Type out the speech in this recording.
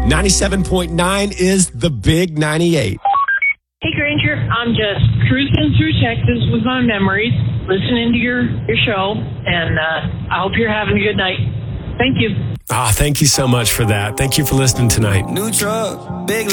97.9 is the Big 98. Hey, Granger, I'm just cruising through Texas with my memories, listening to your show, and I hope you're having a good night. Thank you. Thank you so much for that. Thank you for listening tonight. New truck, big